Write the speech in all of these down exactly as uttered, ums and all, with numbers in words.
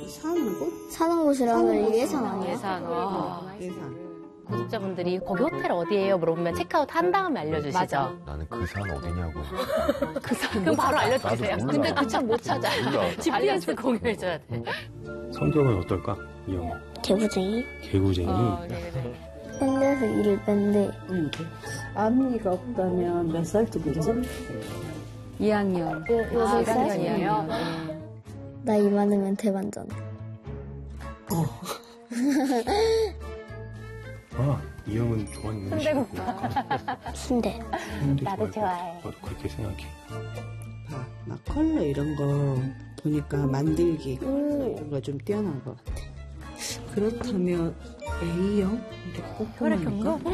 사는 곳? 사는 곳이라면 예산 아니에요? 예산. 와. 예산. 구독자분들이 거기 호텔 어디예요? 물어보면 체크아웃 한 다음에 알려주시죠. 맞아. 나는 그 산 어디냐고. 그 산. 그럼 바로 알려주세요. 근데 그 참 못 찾아. 지피에스 공유해줘야 돼. 성격은 어떨까? 이 형. 개구쟁이? 개구쟁이. 어, 네네. 현대에서 일을 뺀데 응. 앞니가 없다면 몇 살쯤이죠? 이 학년. 여덟 살? 학년이에요? 나이 많으면 대반전. 아, 이 형은 좋아하는 음식이고. 순대. 나도 좋아해. 나도 그렇게 생각해. 봐, 막 컬러 이런 거 보니까 만들기 음. 이런 거 좀 뛰어난 것 같아. 그렇다면 A형? 혈액형도? 어,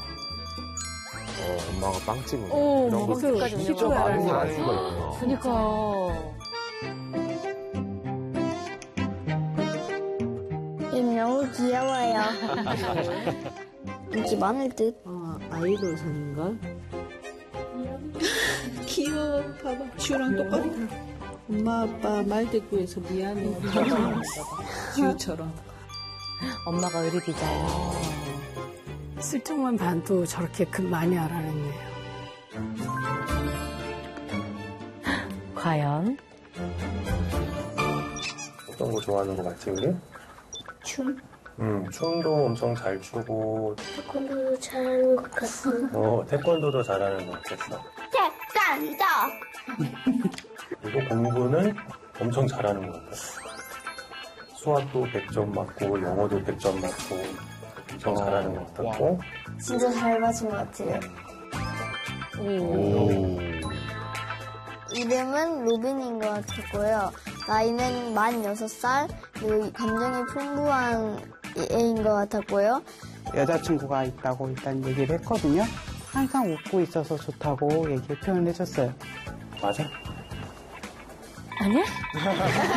엄마가 빵집은 오, 이런 거 먹을까지 진짜 많이 알 수가 있구나. 그니까. 이 너무 귀여워요. 인기 많을 듯. 어, 아이돌 사는 걸? 귀여워. 봐봐. 슈랑 똑같아. 엄마 아빠 말대꾸해서 미안해. 지우처럼. 엄마가 의류 디자이너. 슬쩍만 봐도 저렇게 그 많이 알아냈네요. 과연? 어떤 거 좋아하는 거 같지, 우리? 춤? 응, 춤도 엄청 잘 추고, 태권도 잘하는 것 같아. 어, 태권도도 잘하는 것 같았어. 태권도! 그리고 공부는 엄청 잘하는 것 같아. 수학도 백 점 맞고, 영어도 백 점 맞고, 엄청 잘하는 것 같았고. 진짜 잘 맞은 것 같아요. 오. 이름은 로빈인 것 같았고요. 나이는 만 여섯 살, 그리고 감정이 풍부한 애인 것 같았고요. 여자친구가 있다고 일단 얘기를 했거든요. 항상 웃고 있어서 좋다고 얘기 표현을 해줬어요. 맞아? 아니야?